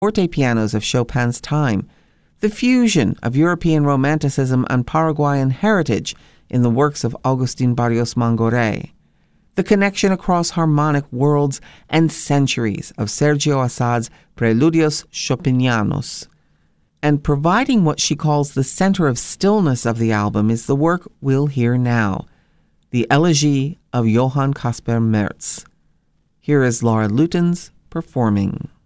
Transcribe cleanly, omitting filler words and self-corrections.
forte pianos of Chopin's time, the fusion of European Romanticism and Paraguayan heritage in the works of Agustin Barrios Mangoré, the connection across harmonic worlds and centuries of Sergio Assad's Preludios Chopinianos. And providing what she calls the center of stillness of the album is the work we'll hear now, the Elegy of Johann Caspar Merz. Here is Laura Lutens performing.